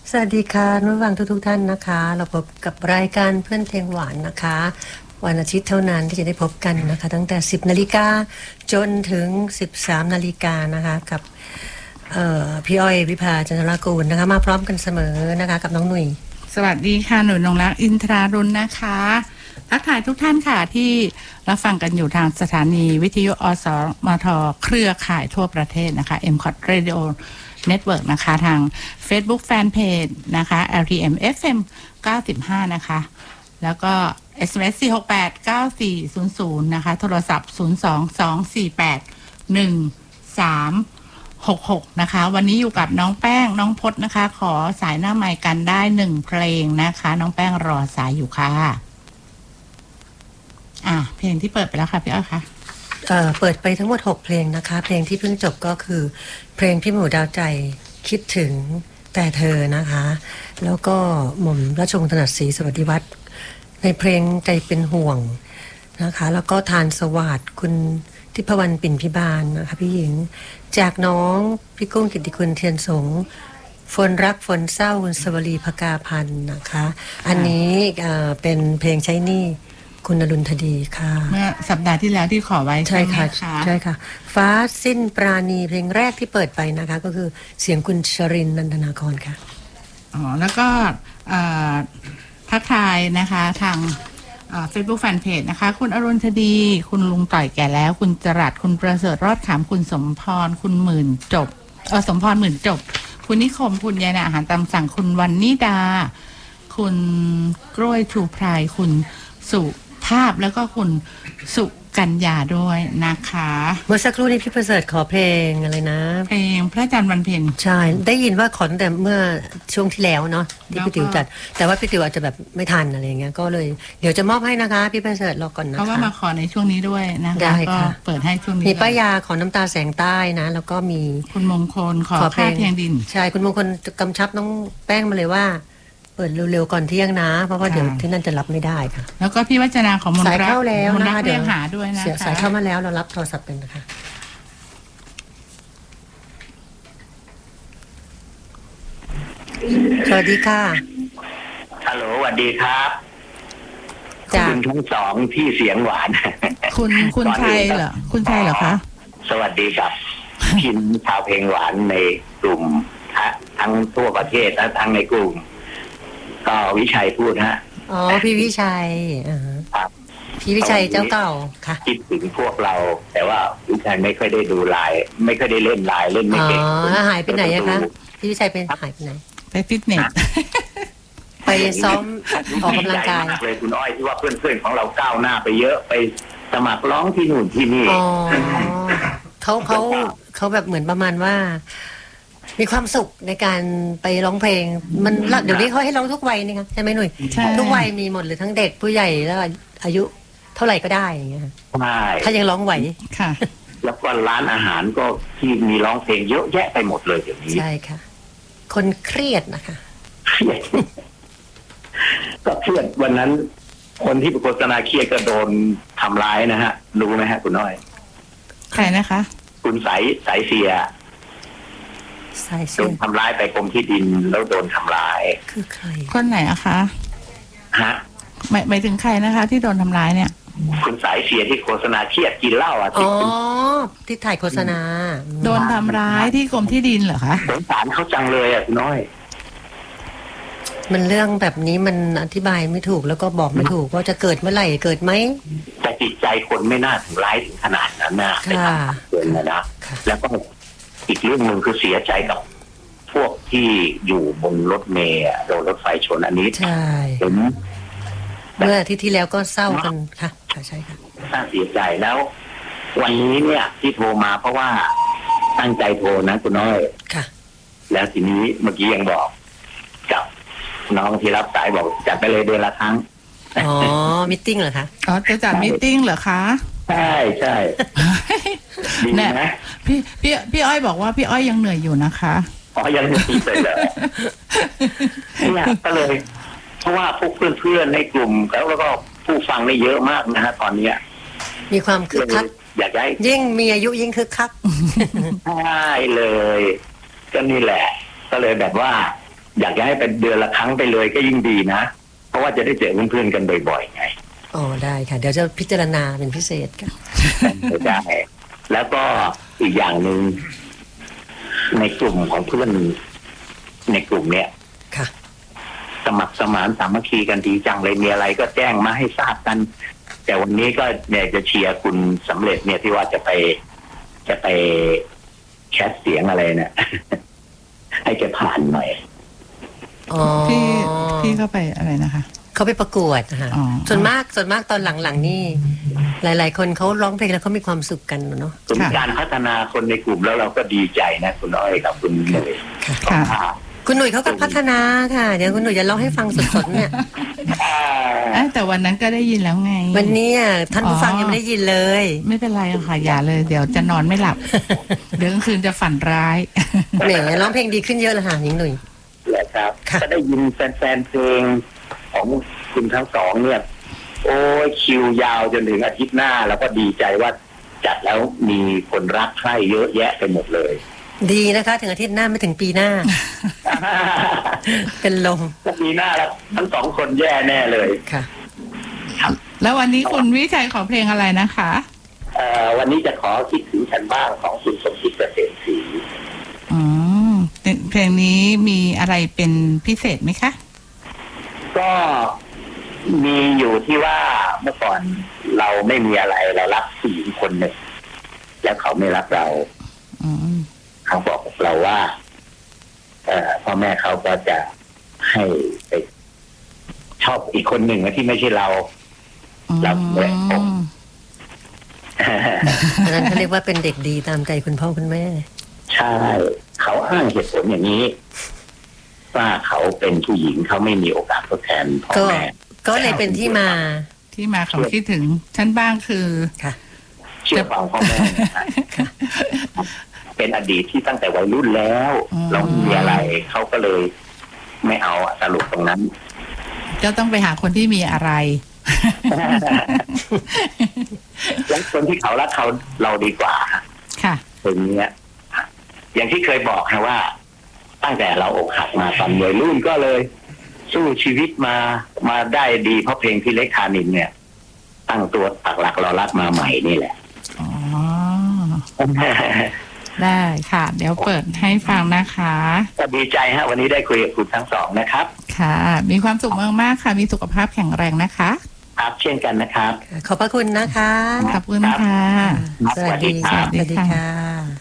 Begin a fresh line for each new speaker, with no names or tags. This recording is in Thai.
สวัสดีค่ะท่านผู้ฟังทุกท่านนะคะเราพบกับรายการเพื่อนเพลงหวานนะคะวันอาทิตย์เท่านั้นที่จะได้พบกันนะคะตั้งแต่ 10 นาฬิกาจนถึง 13 นาฬิกานะคะกับพี่อ้อยวิภาจันทรกูลนะคะมาพร้อมกันเสมอนะคะกับน้องหนุ่ย
สวัสดีค่ะหนุ่ยนงรักอินทรารุณนะคะทักทายทุกท่านค่ะที่รับฟังกันอยู่ทางสถานีวิทยุอสมทเครือข่ายทั่วประเทศนะคะ MCOT Radio Network นะคะทาง Facebook Fanpage นะคะ RTM FM 95นะคะแล้วก็ SMS 4689400นะคะโทรศัพท์022481366นะคะวันนี้อยู่กับน้องแป้งน้องพจน์นะคะขอสายหน้าไมค์กันได้1เพลงนะคะน้องแป้งรอสายอยู่ค่ะเพลงที่เปิดไปแล้วค่ะพี่อ้อยคะ
เปิดไปทั้งหมด6เพลงนะคะเพลงที่เพิ่งจบก็คือเพลงพี่หมูดาวใจคิดถึงแต่เธอนะคะแล้วก็หม่อมราชวงศ์ถนัดศรีสวัสดิวัฒน์ในเพลงใจเป็นห่วงนะคะแล้วก็ทานสวัสดิ์คุณทิพวรรณปิ่นพิบาลนะคะพี่หญิงจากน้องพี่กุ้งกิตติคุณเทียนสงฝนรักฝนเศร้าคุณสวรีภกาพันธ์นะคะอันนี้เป็นเพลงใช้หนี้คุณนรุณธดีค่ะ
เมื่อสัปดาห์ที่แล้วที่ขอไว้
ใช่ค่ะใช่ค่ะฟ้าสิ้นปราณีเพลงแรกที่เปิดไปนะคะก็คือเสียงคุณชรินทร์นันทนาครค่ะ
แล้วก็ทักทายนะคะทางFacebook Fanpage นะคะคุณอรุณธดีคุณลุงต่อยแก่แล้วคุณจรัสคุณประเสริฐรอดขามคุณสมพรคุณหมื่นจบสมพรหมื่นจบคุณนิคมคุณยายนาอาหารตามสั่งคุณวันนิดาคุณกล้วยชูไพรคุณสุภาพแล้วก็คุณสุกัญญาด้วยนะคะ
เมื่อสักครู่นี้พี่ประเสริฐขอเพลงอะไรนะ
เพลงพระจันทร์วันเพ็ญ
ใช่ได้ยินว่าขอตั้งแต่เมื่อช่วงที่แล้วเนาะที่พี่ติ๋วจัดแต่ว่าพี่ติ๋วอาจจะแบบไม่ทันอะไรอย่างเงี้ยก็เลยเดี๋ยวจะมอบให้นะคะพี่ประเสริฐรอก่อนนะคะ
เพราะว่ามาขอในช่วงนี้ด้วยนะคะก็เปิดให้ช่วงนี้
มีป้ายาขอน้ำตาแสงใต้นะแล้วก็มี
คุณมงคลขอเพลงเพียงดิน
ใช่คุณมงคลกำชับน้องแป้งมาเลยว่าเปิดเร็วๆก่อนเที่ยงนะเพราะว่าเดี๋ยวที่นั่นจะรับไม่ได้ค่ะ
แล้วก็พี่วัจนาของมนรัก
สายเข้าแล้วนะคะ
เดี๋ยวหาด้วยนะคะ
สายเข้ามาแล้วเรารับโทรศัพท์เป็นนะคะสวัสดีค่ะ
ฮัลโหลสวัสดีครับคุณทั้งสองที่เสียงหวาน
คุณชัยเหรอคุณชัยเหรอคะ
สวัสดีครับพิมพ์ชาวเพลงหวานในกลุ่มทั้งทั่วประเทศและทั้งในกลุ่มก็วิชัยพูดฮะ
อ๋อพี่วิชัย
ครับ
พี่วิชัยเจ้าเก่าค่ะ
คิดถึงพวกเราแต่ว่าวิชัยไม่ค่อยได้ดูไลน์ไม่ค่อยได้เล่นไลน์เล่นไม่เก่ง
หายไปไหนอะคะพี่วิชัยเป็นหายไปไหน
ไปฟิตเนส
ไปซ้อมออกกำลังกาย
เลยคุณอ้อยที่ว่าเพื่อนๆของเราก้าวหน้าไปเยอะไปสมัครร้องที่นู่นที่นี่
เขาแบบเหมือนประมาณว่ามีความสุขในการไปร้องเพลงมันเดี๋ยวนี้เขาให้ร้องทุกวัยนี่ครับใช่ไหมหนุ่ยทุกวัยมีหมดเลยทั้งเด็กผู้ใหญ่แล้วอายุเท่าไหร่ก็ได้อย่างเงี้ย
ใช่
ถ้ายังร้องไหว
ค่ะ
แล้วก็ร้านอาหารก็ที่มีร้องเพลงเยอะแยะไปหมดเลยเดี๋ยวนี้
ใช่ค่ะคนเครียดนะคะ
เครียดก็เครียดวันนั้นคนที่โฆษณาเครียดก็โดนทำร้ายนะฮะรู้ไหมฮะคุณน้อย
ใครนะคะ
คุณสายเสียโดนทำร้ายไปกรมที่ดินแล้วโดนทำร้าย
คือใคร
คนไหนอะคะ
ฮะ
หมายถึงใครนะคะที่โดนทำร้ายเนี่ย
คุณสายเสียที่โฆษณาเครียดกินเหล้าอ่ะ
ที่ถ่ายโฆษณา
โดนทำร้ายที่กรมที่ดินเหรอคะ
สงสารเขาจังเลยอ่ะน้อย
มันเรื่องแบบนี้มันอธิบายไม่ถูกแล้วก็บอกไม่ถูกว่าจะเกิดเมื่อไหร่เกิดไหม
แต่จิตใจคนไม่น่าถึงร้ายถึงขนาดนั้นนะ
เ
กินนะแล้วก็อีกเรื่องหนึ่งคือเสียใจกับพวกที่อยู่บนรถเมล์โดนรถไฟชนอันนี้
ใช่เมื่อที่แล้วก็เศร้ากันค่ะใช่ค่ะ
น่าเสียใจแล้ววันนี้เนี่ยที่โทรมาเพราะว่าตั้งใจโทรนะคุณน้อย
ค่ะ
แล้วทีนี้เมื่อกี้ยังบอกกับน้องที่รับสายบอกจัดไปเลยเดือนละครั้ง
อ๋อมิทติ้งเหรอคะ
อ๋อจะจัดมิทติ้งเหรอคะ
ใช่ดีนะ
พี่อ้อยบอกว่าพี่อ้อยยังเหนื่อยอยู่นะคะ
อ๋อยังเหนื่อยเลยเหรอเนี่ยก็เลยเพราะว่าพวกเพื่อนๆในกลุ่มแล้วก็ผู้ฟังได้เยอะมากนะฮะตอนนี้
มีความคึกคัก
อยากให้
ยิ่งมีอายุยิ่งคึกคัก
ใช่เลยก็นี่แหละก็เลยแบบว่าอยากจะให้เป็นเดือนละครั้งไปเลยก็ยิ่งดีนะเพราะว่าจะได้เจอเพื่อนๆกันบ่อยๆไง
อ๋อได้ค่ะ เดี๋ยวจะพิจารณาเป็นพิเศษค่ะ
ได้แล้วก็อีกอย่างหนึ่งในกลุ่มของเพื่อนในกลุ่มเนี้ย
ค่ะ
สมัครสมานสามัคคีกันดีจังเลยมีอะไรก็แจ้งมาให้ทราบกัน แต่วันนี้ก็เนี่ยจะเชียร์คุณสำเร็จเนี่ยที่ว่าจะไปแคสเสียงอะไรเนี่ย ให้แกผ่านหน่อย
อ๋อ
พี่เข้าไปอะไรนะคะ
เขาไปประกวดนะคะ
อ๋อ
ส่วนมากตอนหลังๆนี่หลายๆคนเขาร้องเพลงแล้วเขามีความสุขกันเนาะ
เป็นการพัฒนาคนในกลุ่มแล้วเราก็ดีใจนะคุณอ้อยกับคุณเนย
ค่ะ
คุณหนุ่ยเขาก็พัฒนาค่ะ เดี๋ยวคุณหนุ่ยจะร้องให้ฟังสดๆเนี่ย
แต่วันนั้นก็ได้ยินแล้วไง
วันนี้ท่านผู้ฟังยังไม่ได้ยินเลย
ไม่เป็นไรค่ะอย่าเลยเดี๋ยวจะนอนไม่หลับ เดี๋ยวกลางคืนจะฝันร้าย
แหมร้องเพลงดีขึ้นเยอะเลยค่ะหญิงหนุ่ย
แหละครับ
ค่ะ
ก็ได้ยินแฟนๆเพลงของคุณทั้งสองเนี่ย โอ้ยคิวยาวจนถึงอาทิตย์หน้า แล้วก็ดีใจว่าจัดแล้วมีคนรักใคร่เยอะแยะไปหมดเลย
ดีนะคะ ถึงอาทิตย์หน้าไม่ถึงปีหน้า เป็นลม
ก็ปีหน้าแล้วทั้งสองคนแย่แน่เลย
ค่ะ
ครับ
แล้ววันนี้คุณวิชัยขอเพลงอะไรนะคะ
วันนี้จะขอคิดถึงฉันบ้างของคุณสมคิดเกษมศรี
อืมเพลงนี้มีอะไรเป็นพิเศษไหมคะ
ก็มีอยู่ที่ว่าเมื่อก่อนเราไม่มีอะไรเรารักผู้หญิงคนหนึ่งแล้วเขาไม่รักเรา
อืม
เขาบอกกับเราว่าพ่อแม่เขาก็จะให้ไปชอบอีกคนหนึ่งที่ไม่ใช่เรา เราแหละผม
อันนั้นเขาเรียกว่าเป็นเด็กดีตามใจคุณพ่อคุณแม่
ใช่ เขาอ้างเหตุผลอย่างนี้ ว่าเขาเป็นผู้หญิงเขาไม่มีโอกาสทดแทนพ่อ
ก็
แม่
ก็เลยเป็นที่มา
ที่มาของคิดถึงฉันบ้างคือ
ค่ะ
เชื่อฟังพ่อแม่นะครับเป็นอดีตที่ตั้งแต่วัยรุ่นแล้ว เรามีอะไรเขาก็เลยไม่เอาสรุปตรงนั้น
ก็ต้องไปหาคนที่มีอะไร
แล้วคนที่เขารักเขาเราดีกว่า
ค่ะ
ตรงนี้อย่างที่เคยบอกนะว่า ตั้งแต่เราอกหักมาตอนวัยรุ่นก็เลย สู้ชีวิตมาได้ดีเพราะเพลงพี่เล็กธานินเนี่ย ตั้งตัวปักหลักรอรักมาใหม่นี่แหละ
อ๋อ ได้ค่ะ เดี๋ยวเปิดให้ฟังนะคะ
ก็ดีใจฮะวันนี้ได้คุยกับคุณทั้งสองนะครับ
ค่ะ มีความสุขมากๆค่ะ มีสุขภาพแข็งแรงนะคะ
ครับเช่นกันนะครับ
ขอบพระคุณนะคะ
ขอบคุณค่ะ
ครับ
สวัสดี
สวัสดีครับ
สวัสดีค่ะ